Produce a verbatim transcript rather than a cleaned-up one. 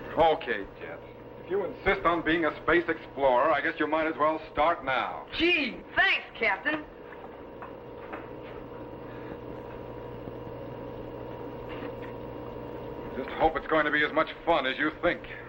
Okay, Jet. If you insist on being a space explorer, I guess you might as well start now. Gee, thanks, Captain. Just hope it's going to be as much fun as you think.